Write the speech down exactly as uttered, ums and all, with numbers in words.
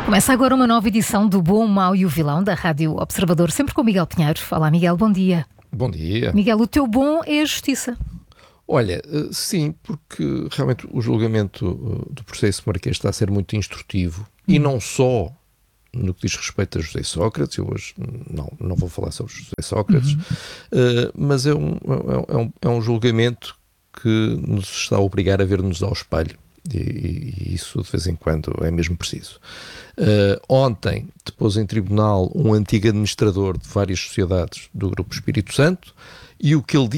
Começa agora uma nova edição do Bom, o Mau e o Vilão da Rádio Observador, sempre com Miguel Pinheiro. Olá, Miguel, bom dia. Bom dia. Miguel, o teu bom é a justiça. Olha, sim, porque realmente o julgamento do processo Marquês está a ser muito instrutivo, hum. e não só no que diz respeito a José Sócrates. Eu hoje não, não vou falar sobre José Sócrates, uhum. uh, mas é um, é, um, é um julgamento que nos está a obrigar a ver-nos ao espelho. E, e isso de vez em quando é mesmo preciso. Uh, ontem depôs em tribunal um antigo administrador de várias sociedades do Grupo Espírito Santo, e o que ele